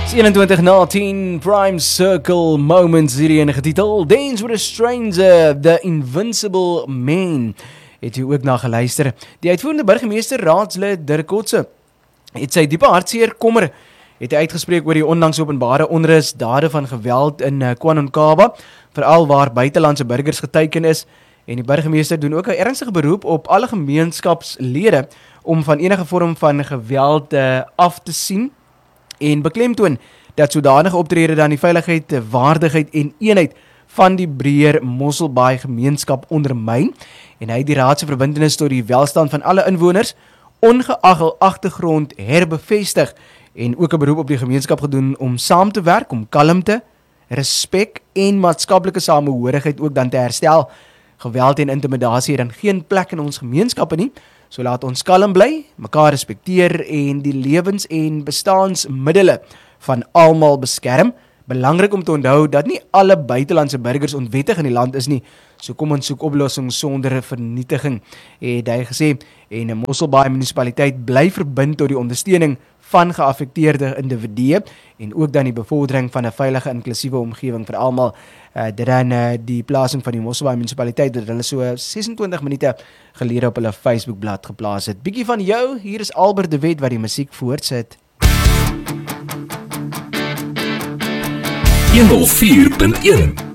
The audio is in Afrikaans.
21 na 10 Prime Circle Moments hierin getitel Dance with a Stranger, The Invincible Man. Het u ook na geluister. Die uitvoerende burgemeester raadslid Dirk Kotse het sy diepe hartseer kommer het hy uitgespreek oor die onlangs openbare onrus, dade van geweld in KwaNonkaba, veral waar buitelandse burgers geteiken is, en die burgemeester doen ook 'n ernstige beroep op alle gemeenskapslede om van enige vorm van geweld af te sien en beklemtoon dat sodanige optrede dan die veiligheid, waardigheid en eenheid van die breër Mosselbaai gemeenskap ondermyn, en hy het die raad se verbintenis tot die welstand van alle inwoners ongeag hul agtergrond herbevestig en ook 'n beroep op die gemeenskap gedoen om saam te werk, om kalmte, respek en maatskaplike samehorigheid ook dan te herstel. Geweld en intimidasie het dan geen plek in ons gemeenskappe nie, so laat ons kalm bly, mekaar respekteer en die lewens- en bestaansmiddele van almal beskerm. Belangrik om te onthou dat nie alle buitelandse burgers onwettig in die land is nie, so kom ons soek oplossings sonder vernietiging, het hy gesê, en 'n Mosselbaai munisipaliteit bly verbind tot die ondersteuning van geaffekteerde individue en ook dan die bevordering van 'n veilige inklusiewe omgewing vir almal. Dit dan die plasing van die Mosselbaai munisipaliteit wat hulle so 26 minute gelede op hulle Facebookblad geplaas het. Bietjie van jou, hier is Albert de Wet wat die musiek voortsit. 104.1